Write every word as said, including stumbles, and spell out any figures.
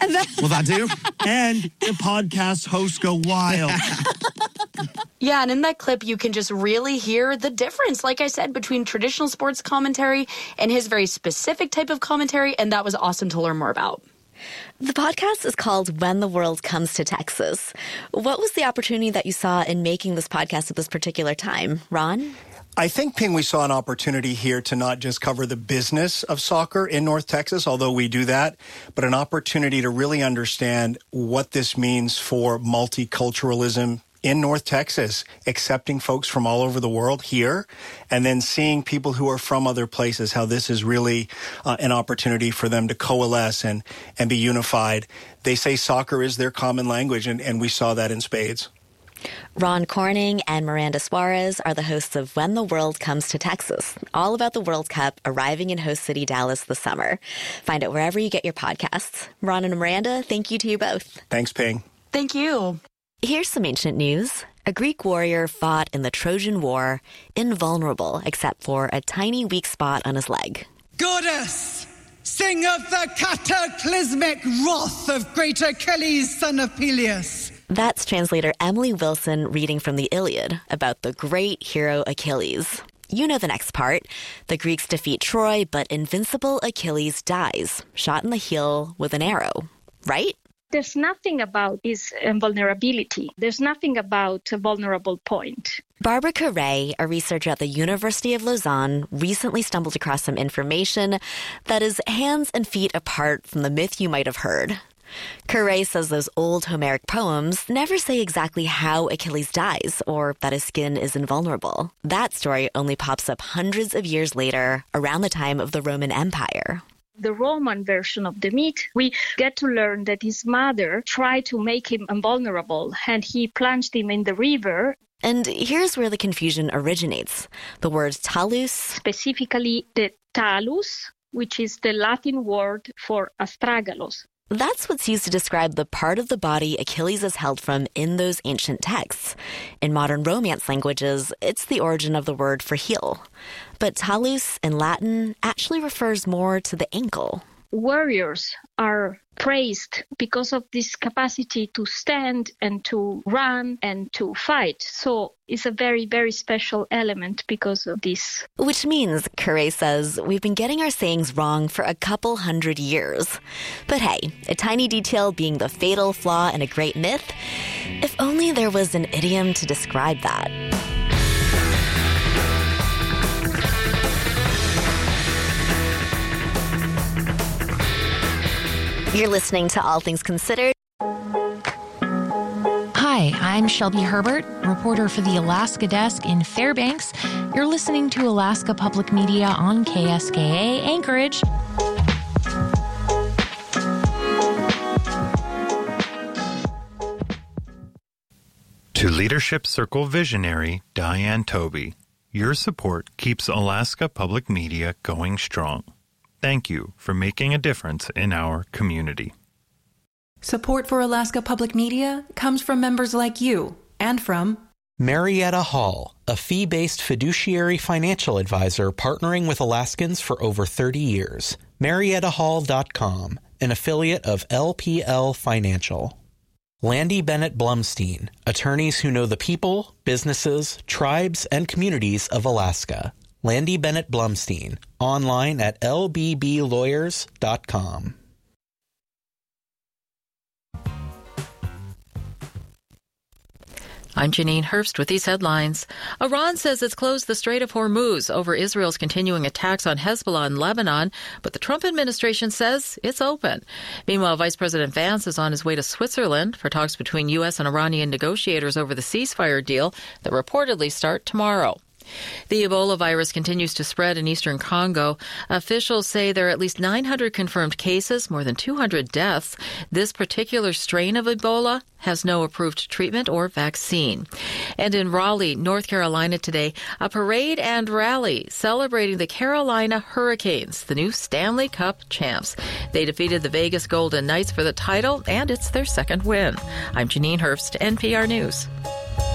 Will that do? And the podcast hosts go wild. Yeah, and in that clip, you can just really hear the difference, like I said, between traditional sports commentary and his very specific type of commentary, and that was awesome to learn more about. The podcast is called When the World Comes to Texas. What was the opportunity that you saw in making this podcast at this particular time? Ron? I think, Ping, we saw an opportunity here to not just cover the business of soccer in North Texas, although we do that, but an opportunity to really understand what this means for multiculturalism in North Texas, accepting folks from all over the world here, and then seeing people who are from other places, how this is really uh, an opportunity for them to coalesce and, and be unified. They say soccer is their common language, and, and we saw that in spades. Ron Corning and Miranda Suarez are the hosts of When the World Comes to Texas, all about the World Cup arriving in host city Dallas this summer. Find it wherever you get your podcasts. Ron and Miranda, thank you to you both. Thanks, Ping. Thank you. Here's some ancient news. A Greek warrior fought in the Trojan War, invulnerable except for a tiny weak spot on his leg. Goddess, sing of the cataclysmic wrath of great Achilles, son of Peleus. That's translator Emily Wilson reading from the Iliad about the great hero Achilles. You know the next part. The Greeks defeat Troy, but invincible Achilles dies, shot in the heel with an arrow. Right? There's nothing about his invulnerability. There's nothing about a vulnerable point. Barbara Carey, a researcher at the University of Lausanne, recently stumbled across some information that is hands and feet apart from the myth you might have heard. Carey says those old Homeric poems never say exactly how Achilles dies or that his skin is invulnerable. That story only pops up hundreds of years later, around the time of the Roman Empire. The Roman version of the myth, we get to learn that his mother tried to make him invulnerable, and he plunged him in the river. And here's where the confusion originates. The word talus, specifically the talus, which is the Latin word for astragalus. That's what's used to describe the part of the body Achilles is held from in those ancient texts. In modern Romance languages, it's the origin of the word for heel. But talus in Latin actually refers more to the ankle. Warriors are praised because of this capacity to stand and to run and to fight. So it's a very, very special element because of this. Which means, Carey says, we've been getting our sayings wrong for a couple hundred years. But hey, a tiny detail being the fatal flaw in a great myth, if only there was an idiom to describe that. You're listening to All Things Considered. Hi, I'm Shelby Herbert, reporter for the Alaska Desk in Fairbanks. You're listening to Alaska Public Media on K S K A Anchorage. To Leadership Circle visionary Diane Toby, your support keeps Alaska Public Media going strong. Thank you for making a difference in our community. Support for Alaska Public Media comes from members like you and from Marietta Hall, a fee-based fiduciary financial advisor partnering with Alaskans for over thirty years. Marietta Hall dot com, an affiliate of L P L Financial. Landy Bennett Blumstein, attorneys who know the people, businesses, tribes, and communities of Alaska. Landy Bennett Blumstein, online at L B B lawyers dot com. I'm Janine Herbst with these headlines. Iran says it's closed the Strait of Hormuz over Israel's continuing attacks on Hezbollah in Lebanon, but the Trump administration says it's open. Meanwhile, Vice President Vance is on his way to Switzerland for talks between U S and Iranian negotiators over the ceasefire deal that reportedly start tomorrow. The Ebola virus continues to spread in eastern Congo. Officials say there are at least nine hundred confirmed cases, more than two hundred deaths. This particular strain of Ebola has no approved treatment or vaccine. And in Raleigh, North Carolina today, a parade and rally celebrating the Carolina Hurricanes, the new Stanley Cup champs. They defeated the Vegas Golden Knights for the title, and it's their second win. I'm Janine Herbst, N P R News.